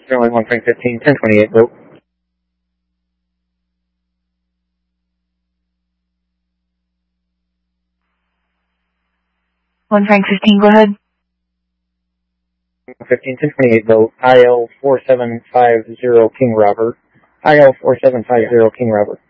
Runway 1 Frank 15, 1028, vote. One Frank 15, go ahead. 15, 1028, vote. IL 4750 King Robert. IL 4750 King Robert.